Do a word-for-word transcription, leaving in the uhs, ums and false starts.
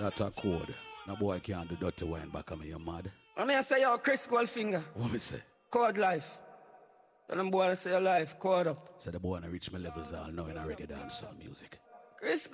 That's a code. No boy can't do dirty wine back on me, you mad? I mean I say yo, Chris Goldfinger. What me say? Code life. Tell them boy to say your life, code up. Say the boy wanna reach my levels all now in a reggae dance music. Chris